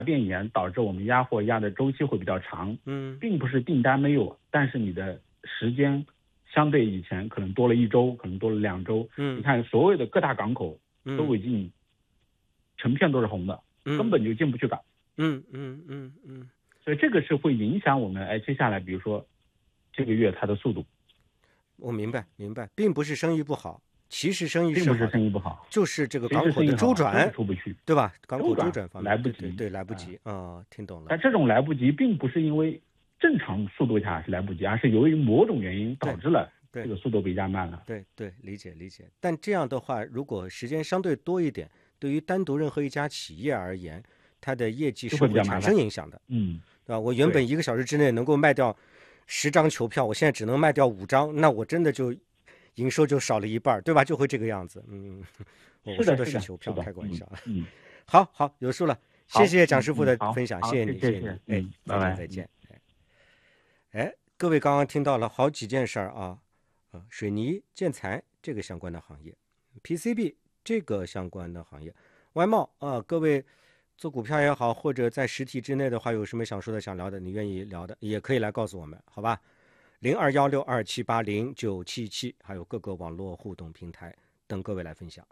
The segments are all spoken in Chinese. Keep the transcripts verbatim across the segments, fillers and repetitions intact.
变严，导致我们压货压的周期会比较长。 嗯， 并不是订单没有，但是你的时间相对以前可能多了一周，可能多了两周。 嗯， 你看所有的各大港口都已经成片都是红的， 嗯、 根本就进不去港。 嗯嗯嗯嗯， 所以这个是会影响我们哎接下来比如说这个月它的速度。 我明白明白，并不是生意不好。其实生意是并不是生意不好， 就是这个港口的周转出不去， 对吧？港口周转方面来不及， 对 对, 对来不及啊、哦，听懂了。 但这种来不及，并不是因为正常速度下是来不及，而是由于某种原因导致了这个速度被压慢了。 对 对, 对，理解理解。但这样的话，如果时间相对多一点，对于单独任何一家企业而言，它的业绩是会产生影响的。 嗯， 对吧？我原本一个小时之内能够卖掉十张球票，我现在只能卖掉五张，那我真的就营收就少了一半，对吧？就会这个样子。嗯，我说的是球票，开个玩笑。 嗯， 好好有数了，谢谢蒋师傅的分享， 嗯、 谢谢你， 谢谢谢你，哎， 拜拜， 再见，再见。哎，各位刚刚听到了好几件事儿啊，呃，水泥、建材这个相关的行业 ，P C B 这个相关的行业，外贸啊，各位做股票也好，或者在实体之内的话，有什么想说的、想聊的，你愿意聊的，也可以来告诉我们，好吧？零二幺六二七八零九七七，还有各个网络互动平台等各位来分享。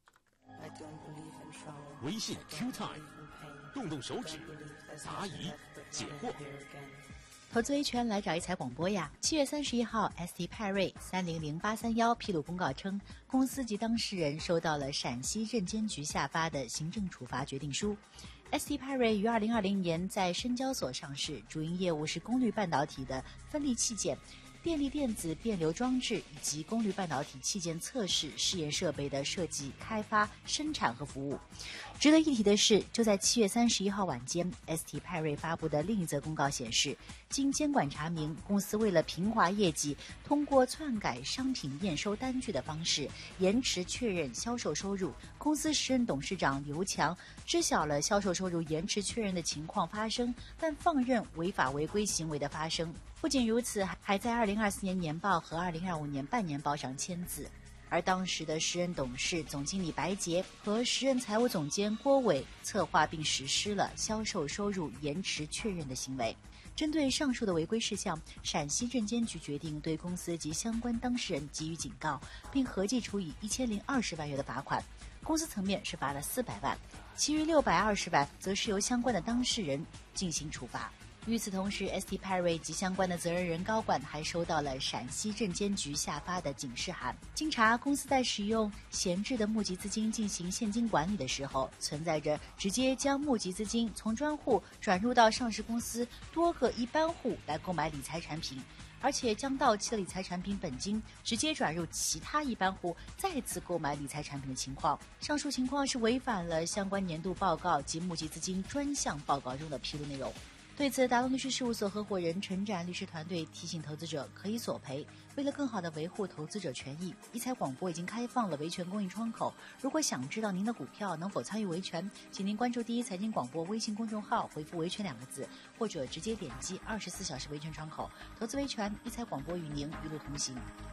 微信 Q Time， 动动手指，答疑解惑。 投资维权来找一财广播呀！七月三十一号 ，S T 派瑞三零零八三幺披露公告称，公司及当事人收到了陕西证监局下发的行政处罚决定书。S T 派瑞于二零二零年在深交所上市，主营业务是功率半导体的分立器件、电力电子变流装置以及功率半导体器件测试试验设备的设计、开发、生产和服务。值得一提的是，就在七月三十一号晚间 ，S T 派瑞发布的另一则公告显示，经监管查明，公司为了平滑业绩，通过篡改商品验收单据的方式，延迟确认销售收入。公司时任董事长刘强知晓了销售收入延迟确认的情况发生，但放任违法违规行为的发生。不仅如此，还在二零二四年年报和二零二五年半年报上签字。而当时的时任董事总经理白杰和时任财务总监郭伟策划并实施了销售收入延迟确认的行为。针对上述的违规事项，陕西证监局决定对公司及相关当事人给予警告，并合计处以一千零二十万元的罚款。公司层面是罚了四百万，其余六百二十万则是由相关的当事人进行处罚。与此同时 ，S T 派瑞及相关的责任人高管还收到了陕西证监局下发的警示函。经查，公司在使用闲置的募集资金进行现金管理的时候，存在着直接将募集资金从专户转入到上市公司多个一般户来购买理财产品，而且将到期的理财产品本金直接转入其他一般户再次购买理财产品的情况。上述情况是违反了相关年度报告及募集资金专项报告中的披露内容。对此，达龙律师事务所合伙人陈展律师团队提醒投资者可以索赔。为了更好地维护投资者权益，一财广播已经开放了维权公益窗口。如果想知道您的股票能否参与维权，请您关注第一财经广播微信公众号，回复维权两个字，或者直接点击二十四小时维权窗口。投资维权，一财广播与您一路同行。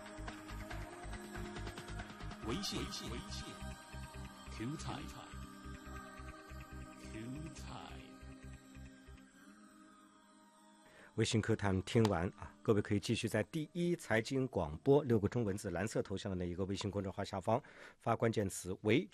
微信微信 Q Time Q Time。 微信课堂听完啊，各位可以继续在第一财经广播六个中文字蓝色头像的那一个微信公众号下方发关键词维